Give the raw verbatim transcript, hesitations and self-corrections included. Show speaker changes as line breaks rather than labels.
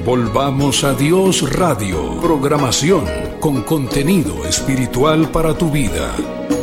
Volvamos a Dios Radio, programación con contenido espiritual para tu vida.